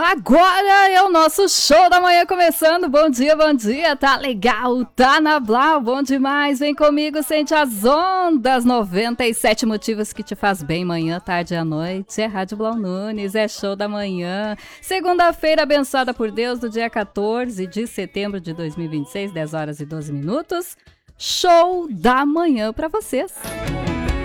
Agora é o nosso show da manhã começando. Bom dia, tá legal, tá na Blau, bom demais. Vem comigo, sente as ondas. 97 motivos que te faz bem manhã, tarde e à noite. É Rádio Blau Nunes, é show da manhã. Segunda-feira abençoada por Deus, do dia 14 de setembro de 2026, 10 horas e 12 minutos. Show da manhã pra vocês.